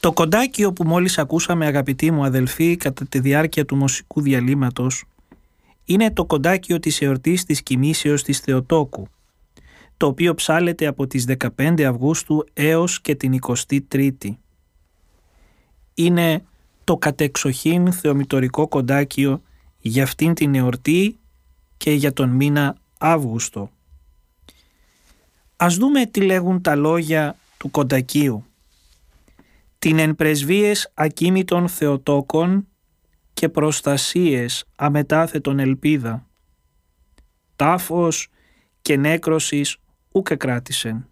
Το κοντάκιο που μόλις ακούσαμε, αγαπητοί μου αδελφοί, κατά τη διάρκεια του μουσικού διαλύματος, είναι το κοντάκιο της εορτής της Κοιμήσεως της Θεοτόκου, το οποίο ψάλεται από τις 15 Αυγούστου έως και την 23η. Είναι το κατεξοχήν θεομητορικό κοντάκιο για αυτήν την εορτή και για τον μήνα Αύγουστο. Ας δούμε τι λέγουν τα λόγια του κοντακίου. «Την εν πρεσβείες ακίμητων Θεοτόκων και προστασίες αμετάθετον ελπίδα. Τάφος και νέκρωσης ουκ εκράτησεν».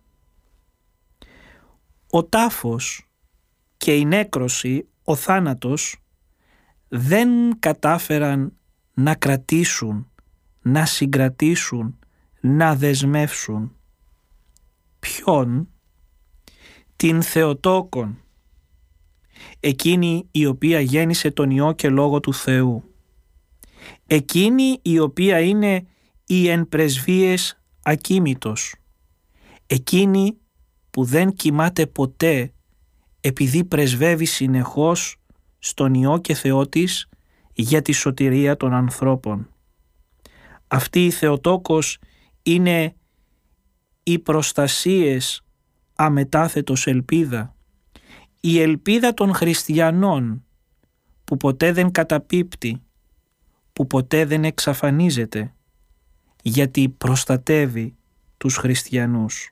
Ο τάφος και η νέκρωση, ο θάνατος, δεν κατάφεραν να κρατήσουν, να συγκρατήσουν, να δεσμεύσουν. Ποιον? Την Θεοτόκον, εκείνη η οποία γέννησε τον Υιό και Λόγο του Θεού, εκείνη η οποία είναι η εν πρεσβείες ακίμητος, εκείνη που δεν κοιμάται ποτέ επειδή πρεσβεύει συνεχώς στον Υιό και Θεό της για τη σωτηρία των ανθρώπων. Αυτή η Θεοτόκος είναι οι προστασίες αμετάθετος ελπίδα, η ελπίδα των χριστιανών που ποτέ δεν καταπίπτει, που ποτέ δεν εξαφανίζεται, γιατί προστατεύει τους χριστιανούς.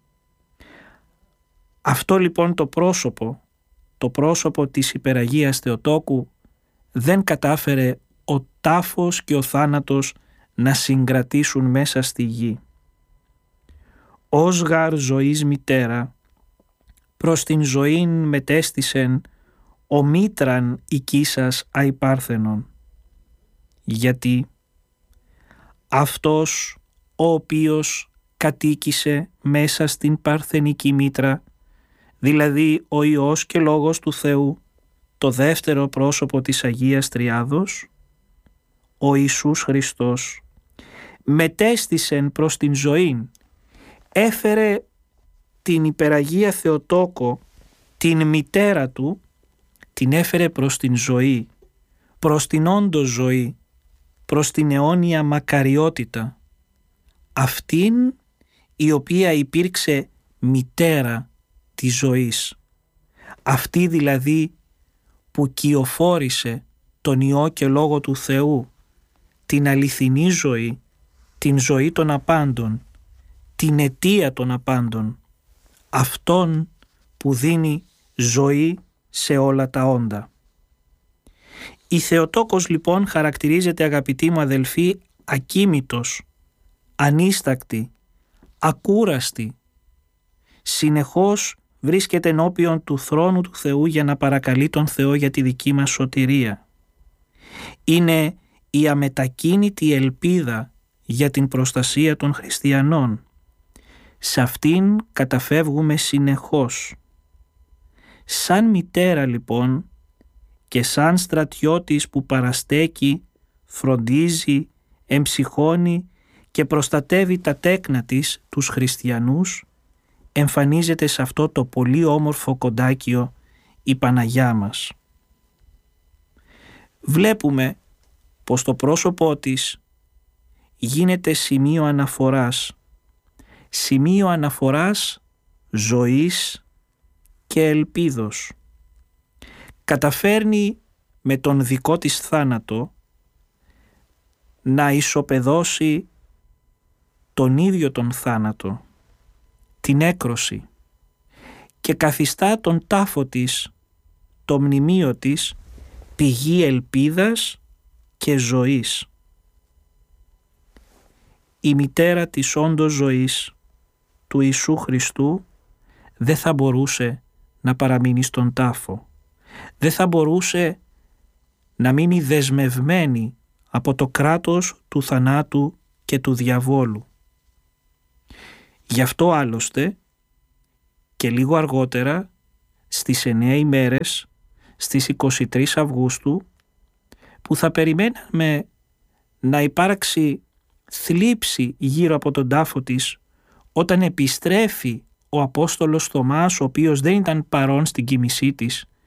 Αυτό λοιπόν το πρόσωπο της υπεραγίας Θεοτόκου δεν κατάφερε ο τάφος και ο θάνατος να συγκρατήσουν μέσα στη γη. «Ως γαρ ζωής μητέρα, προς την ζωήν μετέστησεν ο μήτραν οικίσας αϊπάρθενον». Γιατί αυτός ο οποίος κατοίκησε μέσα στην παρθενική μήτρα, δηλαδή ο Υιός και Λόγος του Θεού, το δεύτερο πρόσωπο της Αγίας Τριάδος, ο Ιησούς Χριστός, μετέστησεν προς την ζωή, έφερε την υπεραγία Θεοτόκο, την μητέρα του, την έφερε προς την ζωή, προς την όντως ζωή, προς την αιώνια μακαριότητα, αυτήν η οποία υπήρξε μητέρα της ζωής, αυτή δηλαδή που κυοφόρησε τον Υιό και Λόγο του Θεού, την αληθινή ζωή, την ζωή των απάντων, την αιτία των απάντων, αυτόν που δίνει ζωή σε όλα τα όντα. Η Θεοτόκος λοιπόν χαρακτηρίζεται, αγαπητοί μου αδελφοί, ακίμητος, ανίστακτη, ακούραστη. Συνεχώς βρίσκεται ενώπιον του θρόνου του Θεού για να παρακαλεί τον Θεό για τη δική μας σωτηρία. Είναι η αμετακίνητη ελπίδα για την προστασία των χριστιανών. Σε αυτήν καταφεύγουμε συνεχώς. Σαν μητέρα λοιπόν και σαν στρατιώτης που παραστέκει, φροντίζει, εμψυχώνει και προστατεύει τα τέκνα της, τους χριστιανούς, εμφανίζεται σε αυτό το πολύ όμορφο κοντάκιο η Παναγιά μας. Βλέπουμε πως το πρόσωπό της γίνεται σημείο αναφοράς ζωής και ελπίδος. Καταφέρνει με τον δικό της θάνατο να ισοπεδώσει τον ίδιο τον θάνατο, την έκρωση, και καθιστά τον τάφο της, το μνημείο της, πηγή ελπίδας και ζωής. Η μητέρα της όντως ζωής του Ιησού Χριστού δεν θα μπορούσε να παραμείνει στον τάφο. Δεν θα μπορούσε να μείνει δεσμευμένη από το κράτος του θανάτου και του διαβόλου. Γι' αυτό άλλωστε και λίγο αργότερα, στις 9 ημέρες, στις 23 Αυγούστου, που θα περιμέναμε να υπάρξει θλίψη γύρω από τον τάφο της, όταν επιστρέφει ο Απόστολος Θωμάς, ο οποίος δεν ήταν παρόν στην κοιμησή της,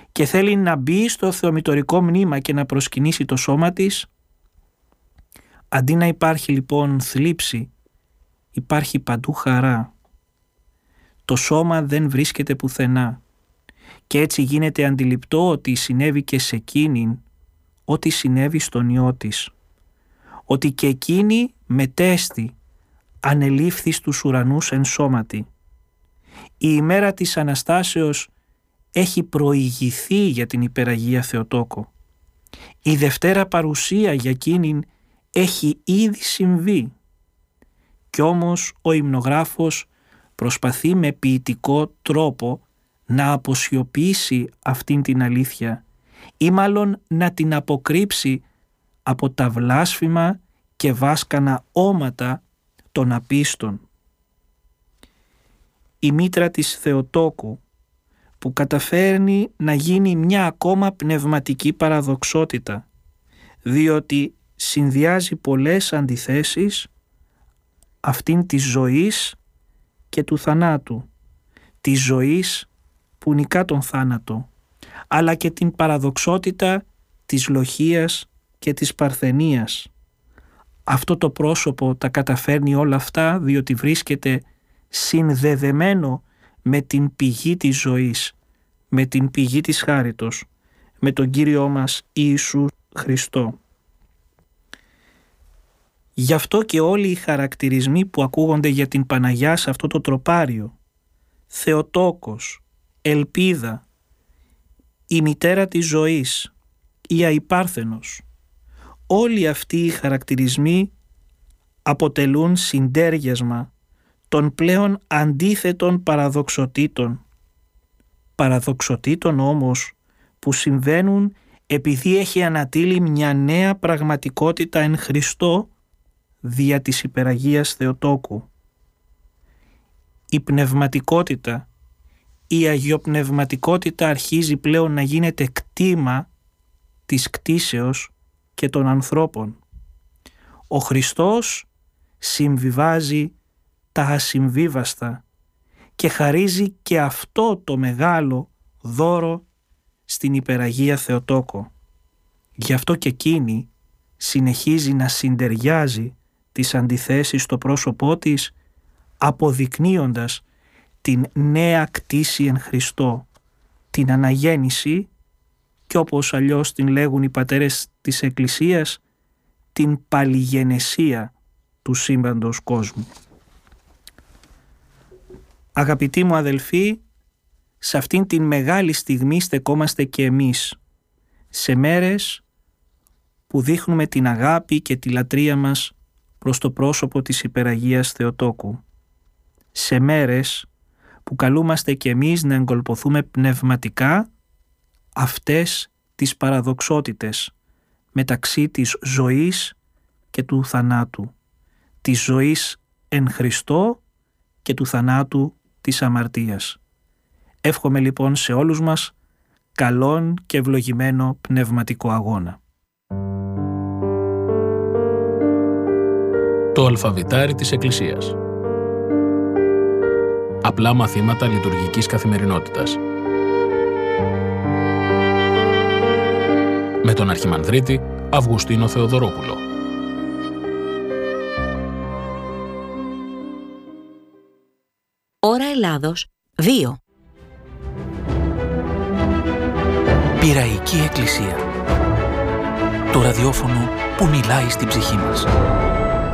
και θέλει να μπει στο θεομητορικό μνήμα και να προσκυνήσει το σώμα της, αντί να υπάρχει λοιπόν θλίψη, υπάρχει παντού χαρά. Το σώμα δεν βρίσκεται πουθενά και έτσι γίνεται αντιληπτό ότι συνέβη και σε εκείνην ό,τι συνέβη στον Υιό της, ότι και εκείνη μετέστη, ανελήφθη στους ουρανούς εν σώματι. Η ημέρα της Αναστάσεως έχει προηγηθεί για την υπεραγία Θεοτόκο. Η Δευτέρα παρουσία για εκείνην έχει ήδη συμβεί. Κι όμως ο υμνογράφος προσπαθεί με ποιητικό τρόπο να αποσιωπήσει αυτήν την αλήθεια ή μάλλον να την αποκρύψει από τα βλάσφημα και βάσκανα όματα των απίστων. Η μήτρα της Θεοτόκου που καταφέρνει να γίνει μια ακόμα πνευματική παραδοξότητα, διότι συνδυάζει πολλές αντιθέσεις, αυτήν της ζωής και του θανάτου, της ζωής που νικά τον θάνατο, αλλά και την παραδοξότητα της λοχείας και της παρθενίας. Αυτό το πρόσωπο τα καταφέρνει όλα αυτά διότι βρίσκεται συνδεδεμένο με την πηγή της ζωής, με την πηγή της χάριτος, με τον Κύριό μας Ιησού Χριστό. Γι' αυτό και όλοι οι χαρακτηρισμοί που ακούγονται για την Παναγιά σε αυτό το τροπάριο, Θεοτόκος, Ελπίδα, η μητέρα της ζωής, η αϊπάρθενος, όλοι αυτοί οι χαρακτηρισμοί αποτελούν συντέριασμα των πλέον αντίθετων παραδοξοτήτων όμως που συμβαίνουν επειδή έχει ανατείλει μια νέα πραγματικότητα εν Χριστώ δια της υπεραγίας Θεοτόκου. Η πνευματικότητα, η αγιοπνευματικότητα αρχίζει πλέον να γίνεται κτήμα της κτήσεως και των ανθρώπων. Ο Χριστός συμβιβάζει τα ασυμβίβαστα και χαρίζει και αυτό το μεγάλο δώρο στην υπεραγία Θεοτόκο. Γι' αυτό και εκείνη συνεχίζει να συντεριάζει τις αντιθέσεις στο πρόσωπό της, αποδεικνύοντας την νέα κτήση εν Χριστώ, την αναγέννηση και όπως αλλιώς την λέγουν οι πατέρες της Εκκλησίας, την παλιγενεσία του σύμπαντος κόσμου. Αγαπητοί μου αδελφοί, σε αυτήν την μεγάλη στιγμή στεκόμαστε και εμείς, σε μέρες που δείχνουμε την αγάπη και τη λατρεία μας προς το πρόσωπο της υπεραγίας Θεοτόκου. Σε μέρες που καλούμαστε και εμείς να εγκολποθούμε πνευματικά αυτές τις παραδοξότητες μεταξύ της ζωής και του θανάτου, της ζωής εν Χριστώ και του θανάτου της αμαρτίας. Εύχομαι λοιπόν σε όλους μας καλόν και ευλογημένο πνευματικό αγώνα. Το αλφαβητάρι της Εκκλησίας. Απλά μαθήματα λειτουργικής καθημερινότητας. Με τον Αρχιμανδρίτη Αυγουστίνο Θεοδωρόπουλο. Ώρα Ελλάδος 2. Πειραϊκή Εκκλησία. Το ραδιόφωνο που μιλάει στην ψυχή μας.